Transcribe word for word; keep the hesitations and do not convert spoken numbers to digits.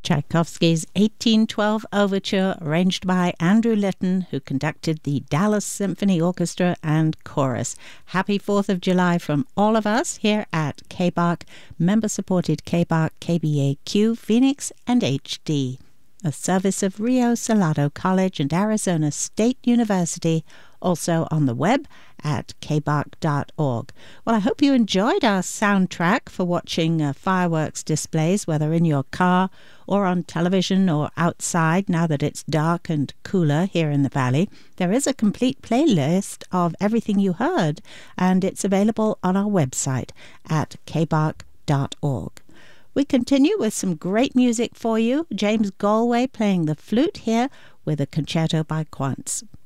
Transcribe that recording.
Tchaikovsky's eighteen twelve Overture, arranged by Andrew Litton, who conducted the Dallas Symphony Orchestra and Chorus. Happy fourth of July from all of us here at K B A R C, member-supported K B A R C, K B A Q, Phoenix, and H D. A service of Rio Salado College and Arizona State University, also on the web at k b a r c dot org. Well, I hope you enjoyed our soundtrack for watching uh, fireworks displays, whether in your car or on television or outside now that it's dark and cooler here in the valley. There is a complete playlist of everything you heard, and it's available on our website at k b a r c dot org. We continue with some great music for you. James Galway playing the flute here with a concerto by Quantz.